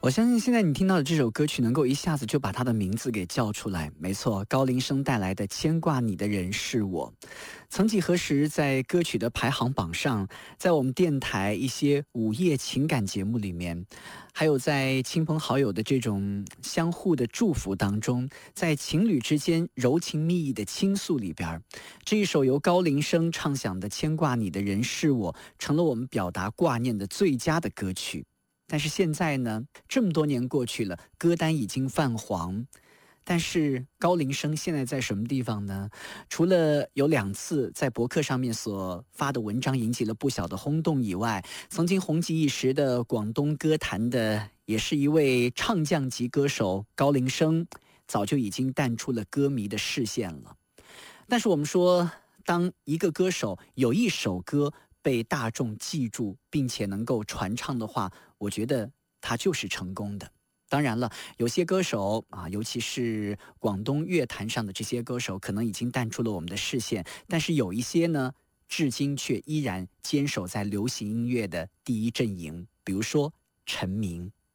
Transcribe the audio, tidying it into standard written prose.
我相信现在你听到的这首歌曲能够一下子就把他的名字给叫出来，没错，高林生带来的牵挂你的人是我。曾几何时，在歌曲的排行榜上，在我们电台一些午夜情感节目里面，还有在亲朋好友的这种相互的祝福当中，在情侣之间柔情蜜意的倾诉里边，这一首由高林生唱响的牵挂你的人是我，成了我们表达挂念的最佳的歌曲。但是现在呢，这么多年过去了，歌单已经泛黄。但是高林生现在在什么地方呢？除了有2次在博客上面所发的文章引起了不小的轰动以外，曾经红极一时的广东歌坛的也是一位唱将级歌手高林生，早就已经淡出了歌迷的视线了。但是我们说，当一个歌手有一首歌被大众记住，并且能够传唱的话，我觉得他就是成功的。当然了，有些歌手啊，尤其是广东乐坛上的这些歌手，可能已经淡出了我们的视线，但是有一些呢，至今却依然坚守在流行音乐的第一阵营，比如说陈明。